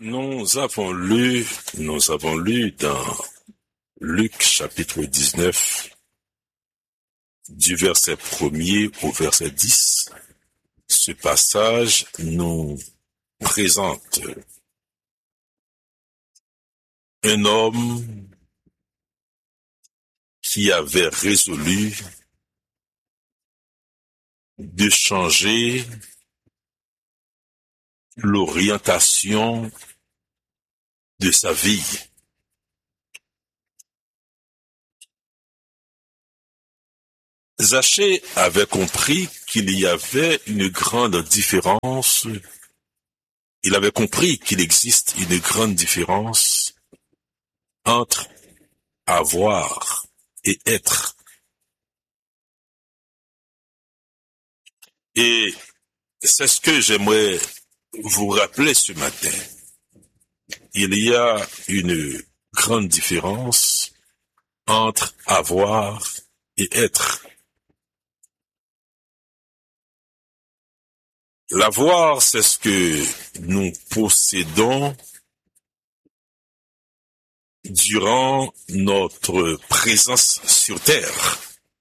Nous avons lu dans Luc chapitre 19, du verset 1er au verset 10. Ce passage nous présente un homme qui avait résolu de changer l'orientation de sa vie. Zachée avait compris qu'il y avait une grande différence. Il avait compris qu'il existe une grande différence entre avoir et être. Et c'est ce que j'aimerais vous rappeler ce matin. Il y a une grande différence entre avoir et être. L'avoir, c'est ce que nous possédons durant notre présence sur Terre.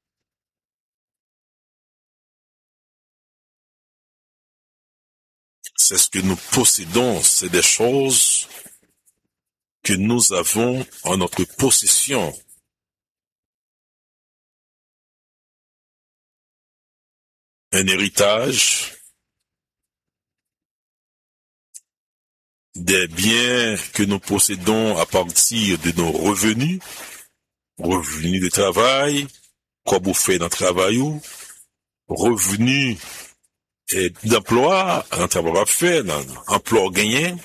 C'est ce que nous possédons, c'est des choses que nous avons en notre possession. Un héritage, des biens que nous possédons à partir de nos revenus de travail, quoi vous faites dans le travail, revenus d'emploi, un travail à faire, emploi gagné,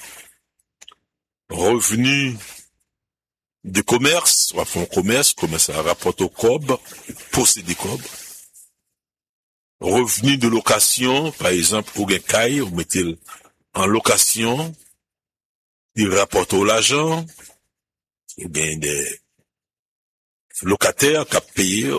revenus de commerce, soit font commerce à rapporte au COB, posséder COB, revenus de location, par exemple, au Genkai, vous mettez en location, il rapporte au l'argent, ou bien des locataires qui ont payé,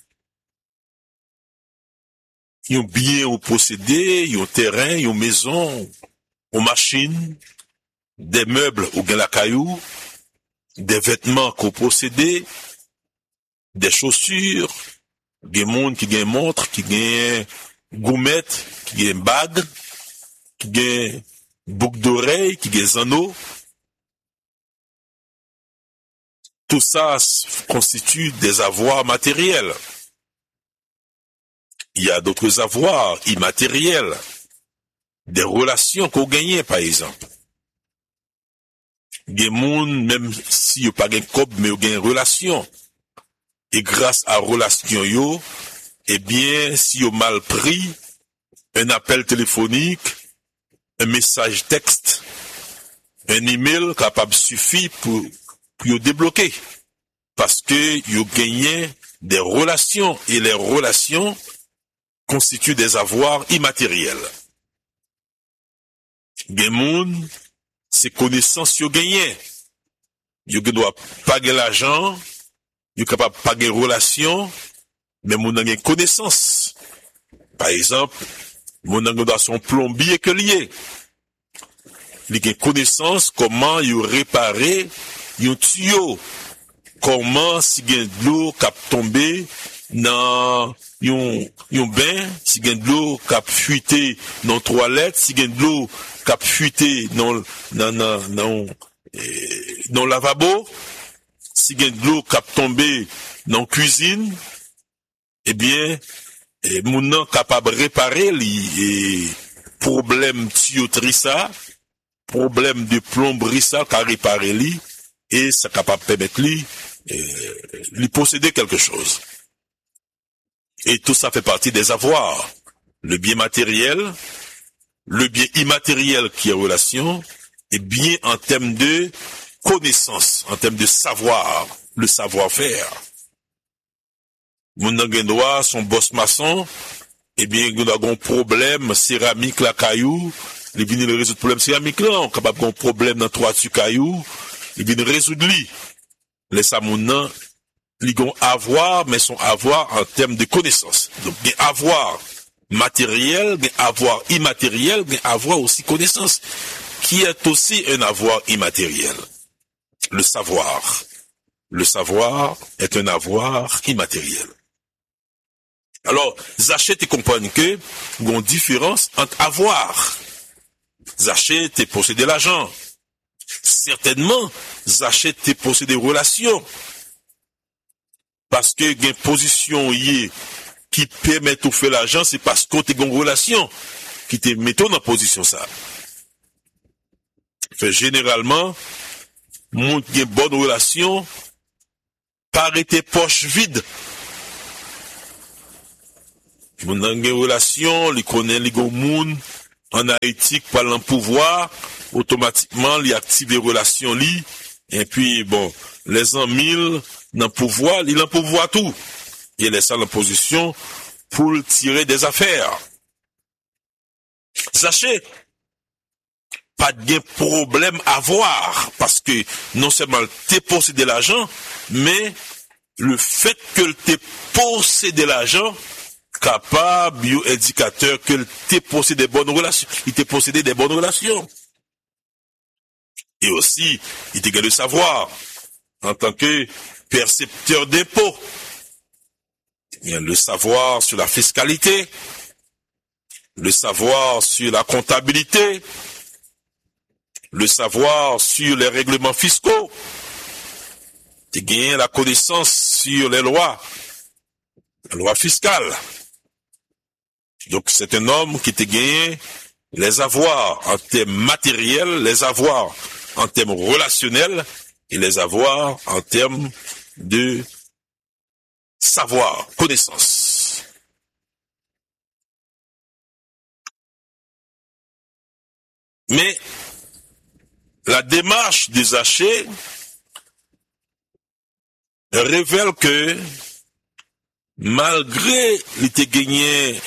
ils ont bien ou possédé, ils ont terrain, ils ont maison, ils ont machine, des meubles ou bien la caillou, des vêtements qu'on possédé, des chaussures, des monde qui gagne montre, qui gagne gourmette, qui gagne bague, qui gagne boucle d'oreille, qui gagne anneaux. Tout ça constitue des avoirs matériels. Il y a d'autres avoirs immatériels, des relations qu'on gagne, par exemple. Des monde, même si yo pas gagne cob, mais yo gagne relation. Et grâce à relation yo, eh bien, si yo mal pris, un appel téléphonique, un message texte, un email capable suffit pour yo débloquer. Parce que yo gagne des relations, et les relations constituent des avoirs immatériels. Des monde, c'est connaissances yo gagné. Yo doit payer l'argent, yo capable payer relation, mais mon a connaissance. Par exemple, mon a doit son plombier que lié. Il a connaissance comment yo réparer un tuyau, comment si gen de l'eau cap tomber dans yon bain, si gen de l'eau cap fuiter dans toilette, si gen de l'eau cap fuiter dans lavabo, si gen de l'eau cap tomber dans cuisine, eh bien, mon nan capable réparer li problème tuyauterie ça, problème de plomberie ça, qu'a réparer li, et ça capable permettre lui posséder quelque chose. Et tout ça fait partie des avoirs. Le bien matériel, le bien immatériel qui est relation, et bien en termes de connaissance, en termes de savoir, le savoir-faire. Mon angendois, son boss maçon, eh bien, il a un problème céramique la caillou, il vient de résoudre le problème céramique là, on est capable d'un problème dans toiture caillou, il vient de résoudre lui. Laisse à mon nom, il a avoir, mais son avoir en termes de connaissance. Donc, il y a avoir matériel, il y a avoir immatériel, il y a avoir aussi connaissance, qui est aussi un avoir immatériel. Le savoir. Le savoir est un avoir immatériel. Alors, Zachée te comprend que il y a une différence entre avoir. Zachée te posséder l'argent. Certainement, Zachée te posséder relations. Parce que il y a une position qui permet de faire l'argent, c'est parce que tu as une relation qui te met dans position ça. Fait, généralement, moun qui a une bonne relation, paraît tes poches vides. Moun a une relation, il connaît les gros moun, en Haïti, par le pouvoir, automatiquement, il active les relations, et puis, bon, les amis, dans le pouvoir, il en pouvoir tout. Il laisse ça en position pour tirer des affaires. Sachez, pas de problème à voir, parce que non seulement t'es possédé l'argent, mais le fait que t'es possédé l'argent, capable, bio-indicateur, que t'es possédé des bonnes relations, il t'est possédé des bonnes relations. Et aussi, il te gagne le savoir, en tant que percepteur d'impôts. Il y a le savoir sur la fiscalité, le savoir sur la comptabilité, le savoir sur les règlements fiscaux. Tu gagnes la connaissance sur les lois, la loi fiscale. Donc c'est un homme qui te gagne les avoirs en termes matériels, les avoirs en termes relationnels et les avoirs en termes de savoir, connaissance. Mais la démarche de Zachée révèle que malgré il était gagné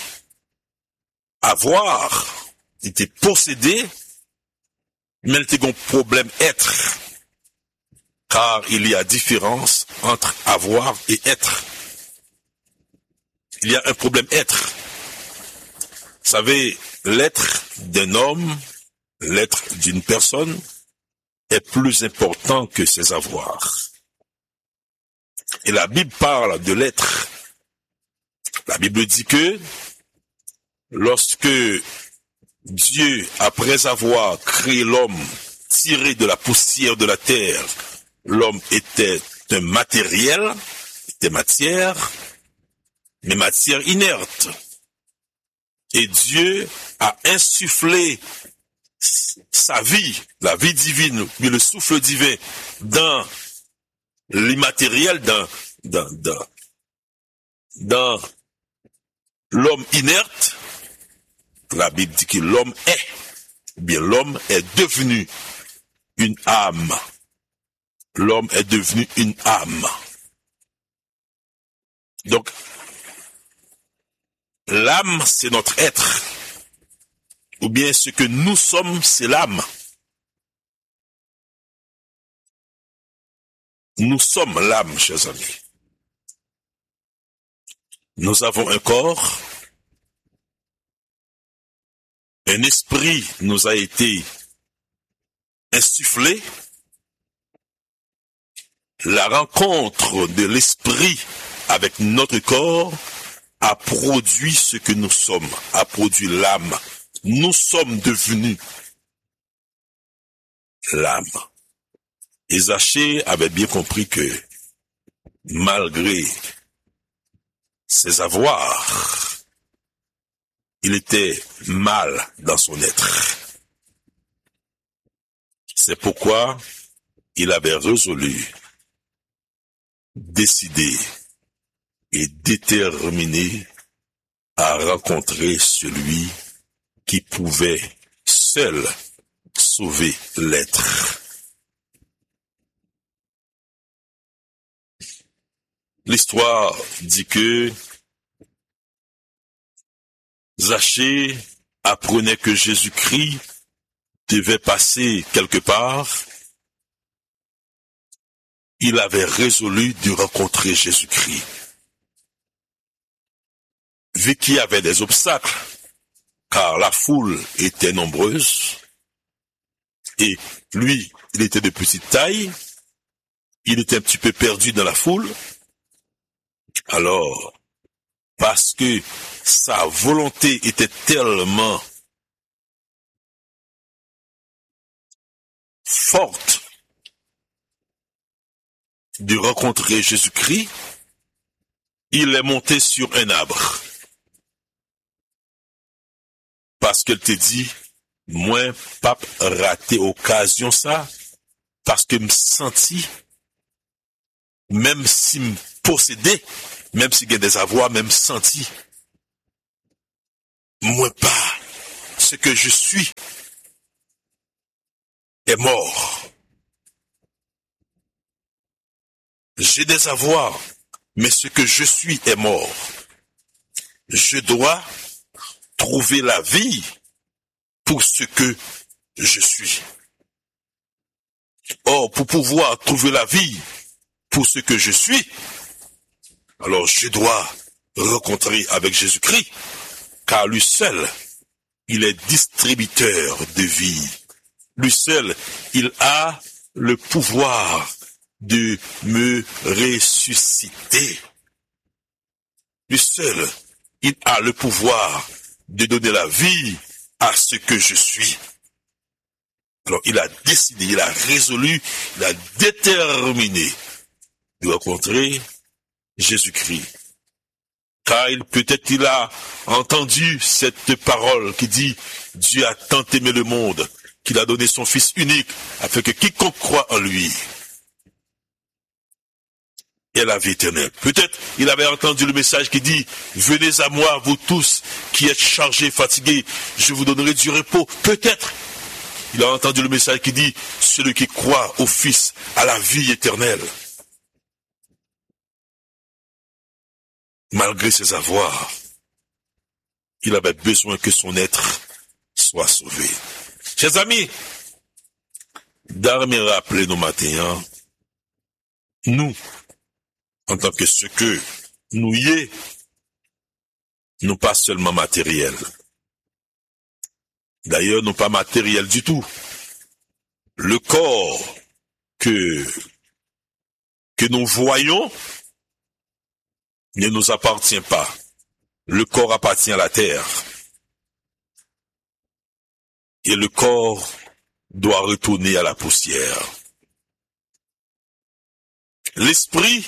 avoir, il était possédé, mais il était un problème être. Car il y a différence entre avoir et être. Il y a un problème être. Vous savez, l'être d'un homme, l'être d'une personne est plus important que ses avoirs. Et la Bible parle de l'être. La Bible dit que lorsque Dieu, après avoir créé l'homme, tiré de la poussière de la terre, l'homme était un matériel, était matière, mais matière inerte. Et Dieu a insufflé sa vie, la vie divine, mais le souffle divin dans l'immatériel, dans l'homme inerte. La Bible dit que l'homme est, bien l'homme est devenu une âme. L'homme est devenu une âme. Donc, l'âme, c'est notre être. Ou bien ce que nous sommes, c'est l'âme. Nous sommes l'âme, chers amis. Nous avons un corps. Un esprit nous a été insufflé. La rencontre de l'esprit avec notre corps a produit ce que nous sommes, a produit l'âme. Nous sommes devenus l'âme. Et Zachée avait bien compris que malgré ses avoirs, il était mal dans son être. C'est pourquoi il avait résolu, décidé et déterminé à rencontrer celui qui pouvait seul sauver l'être. L'histoire dit que Zachée apprenait que Jésus-Christ devait passer quelque part. Il avait résolu de rencontrer Jésus-Christ. Vu qu'il y avait des obstacles, car la foule était nombreuse, Et lui, il était de petite taille, il était un petit peu perdu dans la foule. Alors, parce que sa volonté était tellement forte de rencontrer Jésus-Christ, il est monté sur un arbre. Parce qu'elle te dit, moi, pas raté occasion ça, parce que me senti, même si me possédait, même si il y a des avoirs, même senti, moi pas, ce que je suis est mort. J'ai des avoirs, mais ce que je suis est mort. Je dois trouver la vie pour ce que je suis. Or, pour pouvoir trouver la vie pour ce que je suis, alors je dois rencontrer avec Jésus-Christ, car lui seul, il est distributeur de vie. Lui seul, il a le pouvoir de me ressusciter. Lui seul, il a le pouvoir de donner la vie à ce que je suis. Alors il a décidé, il a résolu, il a déterminé de rencontrer Jésus-Christ. Car peut-être il a entendu cette parole qui dit « Dieu a tant aimé le monde qu'il a donné son Fils unique afin que quiconque croit en lui ait la vie éternelle. » Peut-être il avait entendu le message qui dit « Venez à moi, vous tous qui êtes chargés, fatigués, je vous donnerai du repos. » Peut-être il a entendu le message qui dit « Celui qui croit au Fils a la vie éternelle. » Malgré ses avoirs, il avait besoin que son être soit sauvé. Chers amis, d'armer rappeler nos matins, nous, en tant que ce que nous y est, nous pas seulement matériel. D'ailleurs, nous pas matériel du tout. Le corps que nous voyons ne nous appartient pas. Le corps appartient à la terre. Et le corps doit retourner à la poussière. L'esprit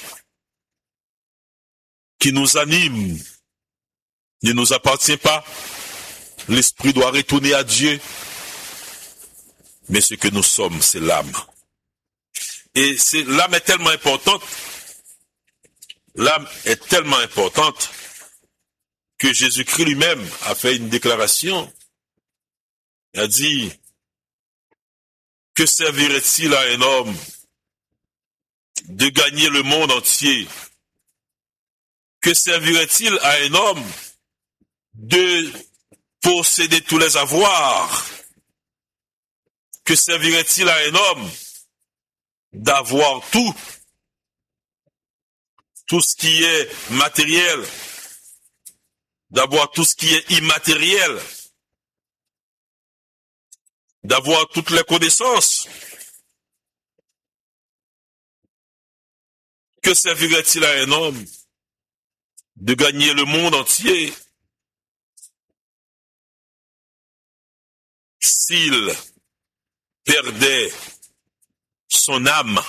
qui nous anime ne nous appartient pas. L'esprit doit retourner à Dieu. Mais ce que nous sommes, c'est l'âme. Et l'âme est tellement importante. L'âme est tellement importante que Jésus-Christ lui-même a fait une déclaration. Il a dit, que servirait-il à un homme de gagner le monde entier? Que servirait-il à un homme de posséder tous les avoirs? Que servirait-il à un homme d'avoir tout ce qui est matériel, d'avoir tout ce qui est immatériel, d'avoir toutes les connaissances? Que servirait-il à un homme de gagner le monde entier s'il perdait son âme?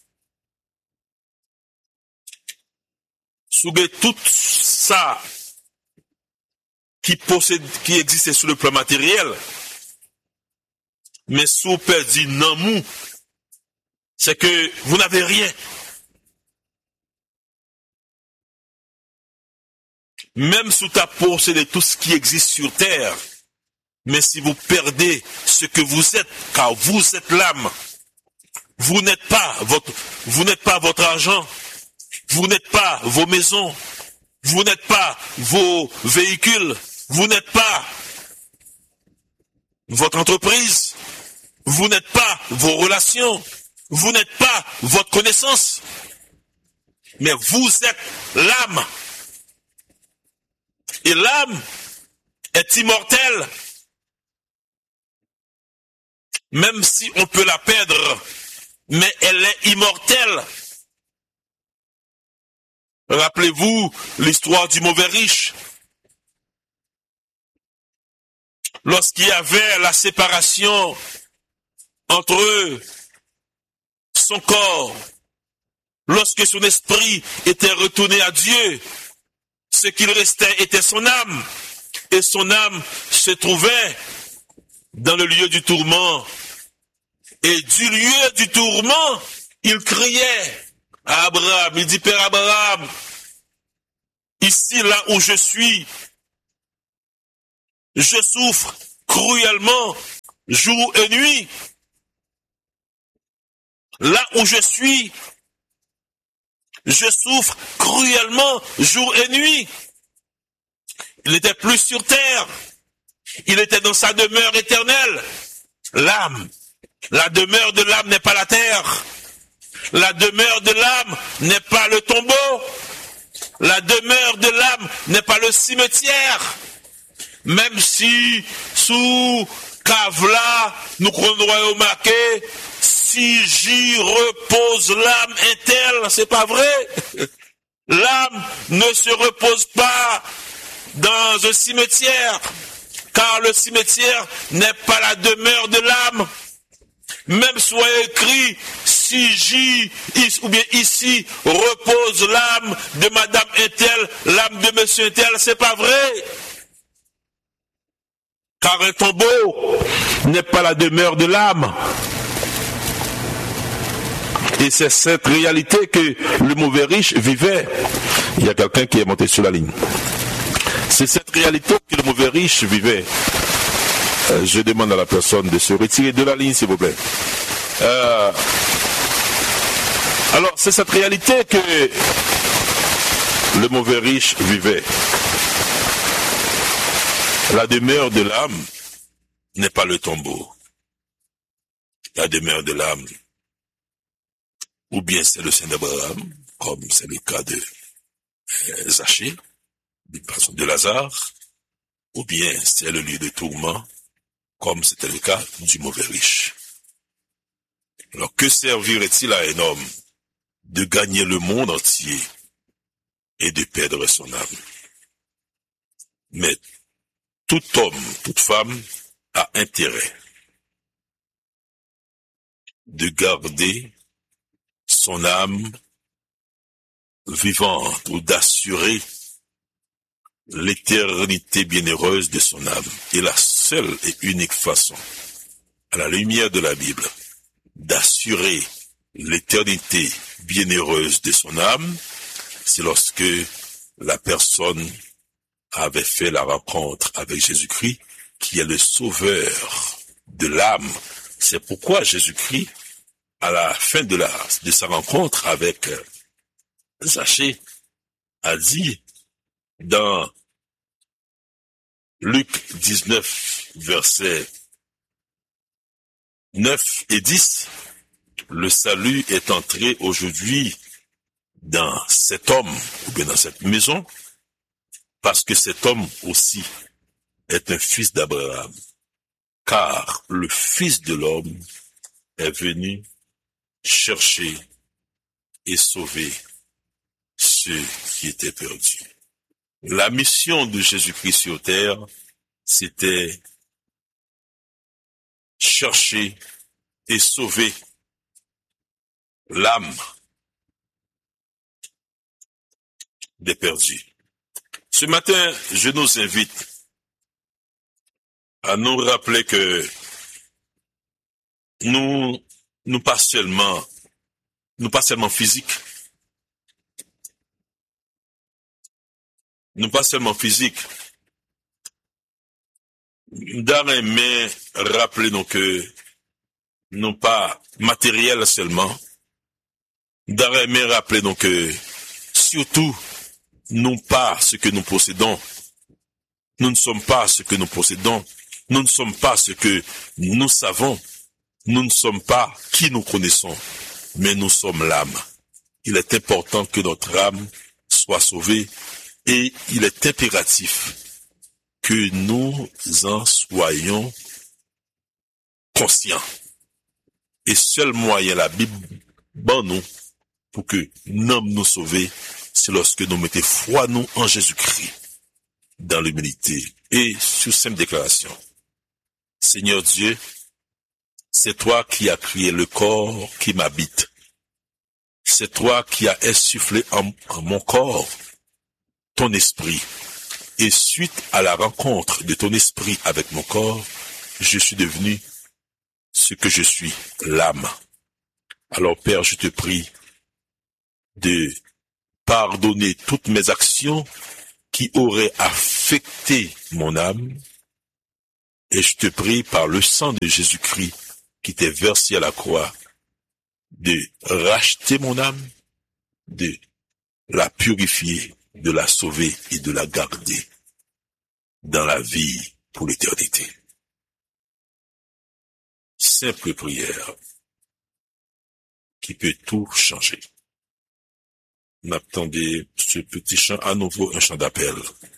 Sous tout ça qui existe sur le plan matériel, mais sous perdu non, c'est que vous n'avez rien. Même sous ta possédé tout ce qui existe sur terre, mais si vous perdez ce que vous êtes, car vous êtes l'âme, vous n'êtes pas votre argent, vous n'êtes pas vos maisons, vous n'êtes pas vos véhicules, vous n'êtes pas votre entreprise, vous n'êtes pas vos relations, vous n'êtes pas votre connaissance, mais vous êtes l'âme. Et l'âme est immortelle. même si on peut la perdre, mais elle est immortelle. Rappelez-vous l'histoire du mauvais riche. Lorsqu'il y avait la séparation entre son corps, lorsque son esprit était retourné à Dieu, ce qu'il restait était son âme. Et son âme se trouvait dans le lieu du tourment. Et du lieu du tourment, il criait à Abraham. Il dit, Père Abraham, ici, là où je suis, je souffre cruellement, jour et nuit. Là où je suis, je souffre cruellement, jour et nuit. Il n'était plus sur terre. Il était dans sa demeure éternelle. L'âme. La demeure de l'âme n'est pas la terre. La demeure de l'âme n'est pas le tombeau. La demeure de l'âme n'est pas le cimetière. Même si sous Kavla, nous croyons marqué, si j'y repose l'âme est-elle, c'est pas vrai. L'âme ne se repose pas dans un cimetière, car le cimetière n'est pas la demeure de l'âme. Même soit écrit, si j'y, ou bien ici, repose l'âme de madame est-elle, l'âme de monsieur est-elle, c'est pas vrai. Car un tombeau n'est pas la demeure de l'âme. Et c'est cette réalité que le mauvais riche vivait. Il y a quelqu'un qui est monté sur la ligne. C'est cette réalité que le mauvais riche vivait. Je demande à la personne de se retirer de la ligne, s'il vous plaît. Alors, c'est cette réalité que le mauvais riche vivait. La demeure de l'âme n'est pas le tombeau. La demeure de l'âme, ou bien c'est le sein d'Abraham, comme c'est le cas de Zachée, de Lazare, ou bien c'est le lieu de tourment, comme c'était le cas du mauvais riche. Alors que servirait-il à un homme de gagner le monde entier et de perdre son âme? Mais tout homme, toute femme a intérêt de garder son âme vivante ou d'assurer l'éternité bienheureuse de son âme. Et la seule et unique façon, à la lumière de la Bible, d'assurer l'éternité bienheureuse de son âme, c'est lorsque la personne avait fait la rencontre avec Jésus-Christ, qui est le sauveur de l'âme. C'est pourquoi Jésus-Christ, à la fin de sa rencontre avec Zachée, a dit dans Luc 19, versets 9 et 10, le salut est entré aujourd'hui dans cet homme, ou bien dans cette maison, parce que cet homme aussi est un fils d'Abraham, car le Fils de l'homme est venu chercher et sauver ceux qui étaient perdus. La mission de Jésus-Christ sur terre, c'était chercher et sauver l'âme des perdus. Ce matin, je nous invite à nous rappeler que nous pas seulement physiques, mais rappelez-nous que non pas matériel seulement, mais rappelez-nous que surtout, non pas ce que nous possédons, nous ne sommes pas ce que nous possédons, nous ne sommes pas ce que nous savons, nous ne sommes pas qui nous connaissons, mais nous sommes l'âme. Il est important que notre âme soit sauvée et il est impératif que nous en soyons conscients. Et seul moyen la Bible, bon nous, pour que nous nous sauver, c'est lorsque nous mettons foi nous en Jésus-Christ, dans l'humilité. Et sous simple déclaration, Seigneur Dieu, c'est toi qui as créé le corps qui m'habite. C'est toi qui as insufflé en mon corps ton esprit. Et suite à la rencontre de ton esprit avec mon corps, je suis devenu ce que je suis, l'âme. Alors Père, je te prie de pardonner toutes mes actions qui auraient affecté mon âme. Et je te prie par le sang de Jésus-Christ qui t'est versé à la croix de racheter mon âme, de la purifier, de la sauver et de la garder dans la vie pour l'éternité. Simple prière qui peut tout changer. N'attendez ce petit chant à nouveau, un chant d'appel.